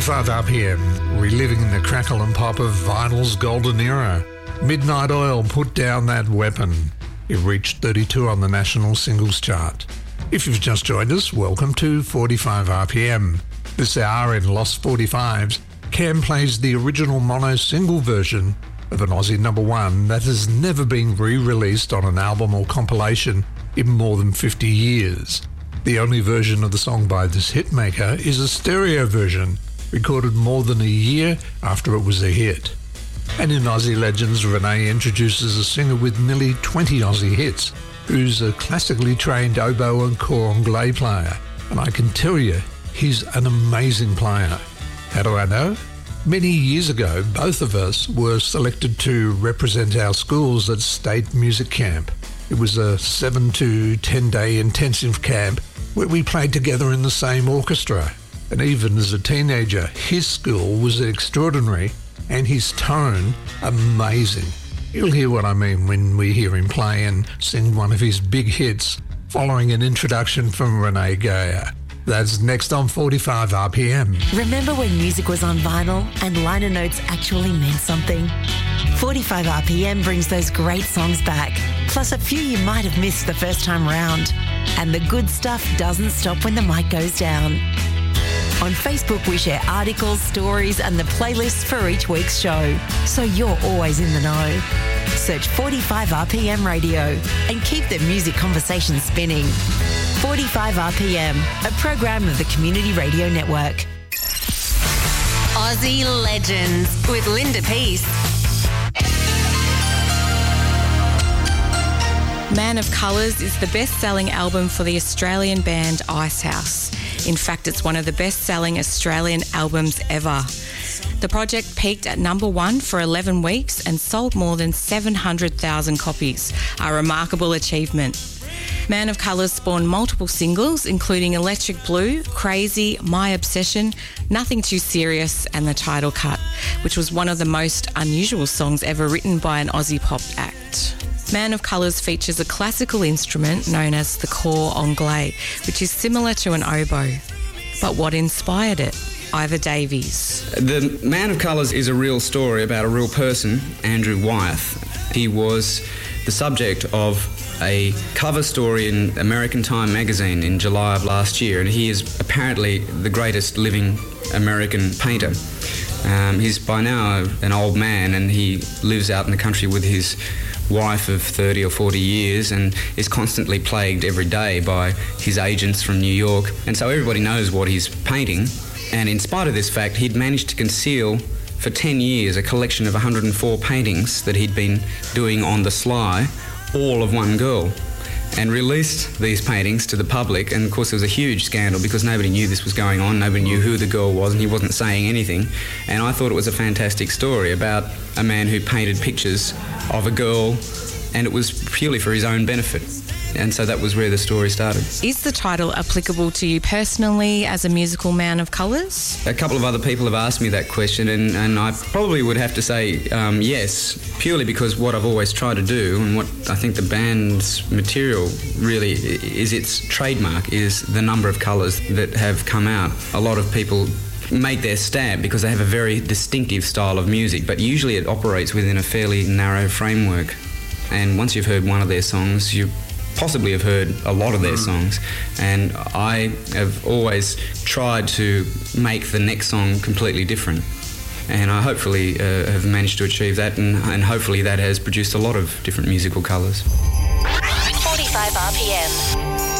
45 RPM, reliving the crackle and pop of vinyl's golden era. Midnight Oil put down that weapon. It reached 32 on the national singles chart. If you've just joined us, welcome to 45 RPM. This hour in Lost 45s, Cam plays the original mono single version of an Aussie number one that has never been re-released on an album or compilation in more than 50 years. The only version of the song by this hitmaker is a stereo version, recorded more than a year after it was a hit. And in Aussie Legends, Renee introduces a singer with nearly 20 Aussie hits, who's a classically trained oboe and cor anglais player. And I can tell you, he's an amazing player. How do I know? Many years ago, both of us were selected to represent our schools at State Music Camp. It was a 7 to 10-day intensive camp where we played together in the same orchestra. And even as a teenager, his skill was extraordinary and his tone amazing. You'll hear what I mean when we hear him play and sing one of his big hits following an introduction from Renee Geyer. That's next on 45 RPM. Remember when music was on vinyl and liner notes actually meant something? 45 RPM brings those great songs back, plus a few you might have missed the first time round. And the good stuff doesn't stop when the mic goes down. On Facebook, we share articles, stories, and the playlists for each week's show, so you're always in the know. Search 45 RPM Radio and keep the music conversation spinning. 45 RPM, a program of the Community Radio Network. Aussie Legends with Linda Peace. Man of Colours is the best-selling album for the Australian band Icehouse. In fact, it's one of the best-selling Australian albums ever. The project peaked at number one for 11 weeks and sold more than 700,000 copies, a remarkable achievement. Man of Colours spawned multiple singles, including Electric Blue, Crazy, My Obsession, Nothing Too Serious, and the title cut, which was one of the most unusual songs ever written by an Aussie pop act. Man of Colours features a classical instrument known as the cor anglais, which is similar to an oboe. But what inspired it? Ivor Davies. The Man of Colours is a real story about a real person, Andrew Wyeth. He was the subject of a cover story in American Time magazine in July of last year, and he is apparently the greatest living American painter. He's by now an old man, and he lives out in the country with his wife of 30 or 40 years and is constantly plagued every day by his agents from New York. And so everybody knows what he's painting. And in spite of this fact, he'd managed to conceal for 10 years a collection of 104 paintings that he'd been doing on the sly, all of one girl, and released these paintings to the public. And of course there was a huge scandal because nobody knew this was going on, nobody knew who the girl was, and he wasn't saying anything. And I thought it was a fantastic story about a man who painted pictures of a girl, and it was purely for his own benefit. And so that was where the story started. Is the title applicable to you personally as a musical man of colours? A couple of other people have asked me that question, and I probably would have to say yes, purely because what I've always tried to do, and what I think the band's material really is its trademark, is the number of colours that have come out. A lot of people make their stamp because they have a very distinctive style of music, but usually it operates within a fairly narrow framework. And once you've heard one of their songs, you possibly have heard a lot of their songs, and I have always tried to make the next song completely different, and I hopefully have managed to achieve that, and hopefully that has produced a lot of different musical colours. 45 RPM.